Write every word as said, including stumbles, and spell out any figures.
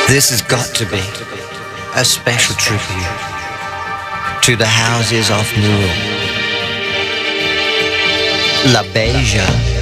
This has got to be a special tribute to the houses of Moore. La Beja.